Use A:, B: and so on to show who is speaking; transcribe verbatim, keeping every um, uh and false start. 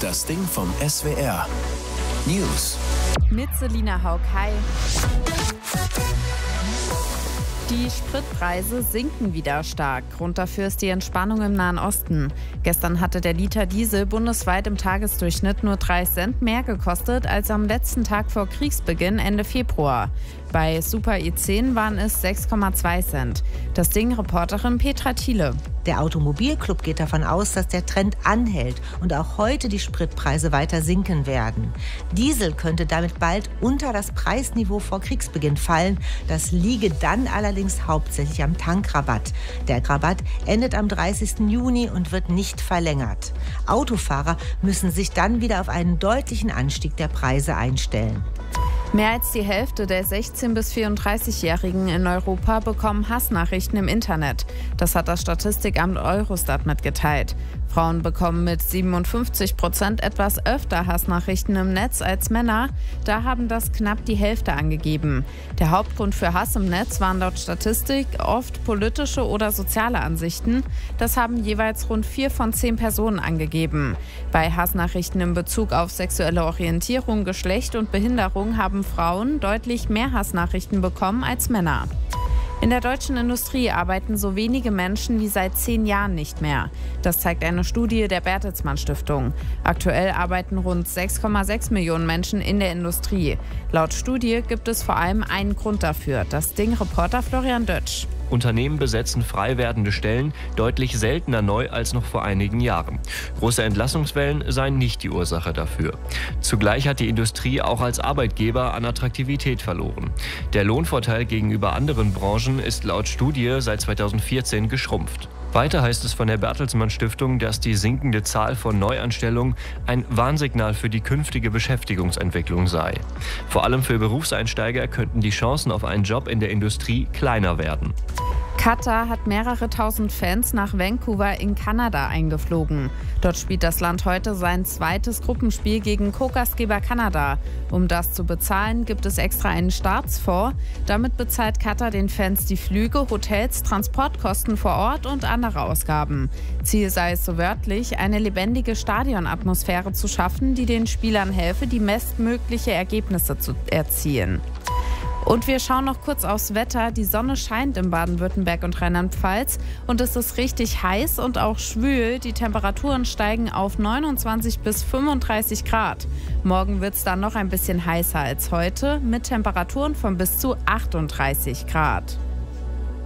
A: Das Ding vom S W R. News.
B: Mit Selina Haug. Hi. Die Spritpreise sinken wieder stark. Grund dafür ist die Entspannung im Nahen Osten. Gestern hatte der Liter Diesel bundesweit im Tagesdurchschnitt nur drei Cent mehr gekostet als am letzten Tag vor Kriegsbeginn Ende Februar. Bei Super E zehn waren es sechs Komma zwei Cent. Das Ding-Reporterin Petra Thiele.
C: Der Automobilclub geht davon aus, dass der Trend anhält und auch heute die Spritpreise weiter sinken werden. Diesel könnte damit bald unter das Preisniveau vor Kriegsbeginn fallen. Das liege dann allerdings hauptsächlich am Tankrabatt. Der Rabatt endet am dreißigsten Juni und wird nicht verlängert. Autofahrer müssen sich dann wieder auf einen deutlichen Anstieg der Preise einstellen.
B: Mehr als die Hälfte der sechzehn- bis vierunddreißigjährigen in Europa bekommen Hassnachrichten im Internet. Das hat das Statistikamt Eurostat mitgeteilt. Frauen bekommen mit siebenundfünfzig Prozent etwas öfter Hassnachrichten im Netz als Männer. Da haben das knapp die Hälfte angegeben. Der Hauptgrund für Hass im Netz waren laut Statistik oft politische oder soziale Ansichten. Das haben jeweils rund vier von zehn Personen angegeben. Bei Hassnachrichten in Bezug auf sexuelle Orientierung, Geschlecht und Behinderung haben Frauen deutlich mehr Hassnachrichten bekommen als Männer. In der deutschen Industrie arbeiten so wenige Menschen wie seit zehn Jahren nicht mehr. Das zeigt eine Studie der Bertelsmann Stiftung. Aktuell arbeiten rund sechs Komma sechs Millionen Menschen in der Industrie. Laut Studie gibt es vor allem einen Grund dafür. Das Ding-Reporter Florian Dötsch.
D: Unternehmen besetzen frei werdende Stellen deutlich seltener neu als noch vor einigen Jahren. Große Entlassungswellen seien nicht die Ursache dafür. Zugleich hat die Industrie auch als Arbeitgeber an Attraktivität verloren. Der Lohnvorteil gegenüber anderen Branchen ist laut Studie seit zweitausendvierzehn geschrumpft. Weiter heißt es von der Bertelsmann Stiftung, dass die sinkende Zahl von Neuanstellungen ein Warnsignal für die künftige Beschäftigungsentwicklung sei. Vor allem für Berufseinsteiger könnten die Chancen auf einen Job in der Industrie kleiner werden.
B: Katar hat mehrere tausend Fans nach Vancouver in Kanada eingeflogen. Dort spielt das Land heute sein zweites Gruppenspiel gegen Co-Gastgeber Kanada. Um das zu bezahlen, gibt es extra einen Staatsfonds. Damit bezahlt Katar den Fans die Flüge, Hotels, Transportkosten vor Ort und andere Ausgaben. Ziel sei es so wörtlich, eine lebendige Stadionatmosphäre zu schaffen, die den Spielern helfe, die bestmögliche Ergebnisse zu erzielen. Und wir schauen noch kurz aufs Wetter. Die Sonne scheint in Baden-Württemberg und Rheinland-Pfalz und es ist richtig heiß und auch schwül. Die Temperaturen steigen auf neunundzwanzig bis fünfunddreißig Grad. Morgen wird es dann noch ein bisschen heißer als heute mit Temperaturen von bis zu achtunddreißig Grad.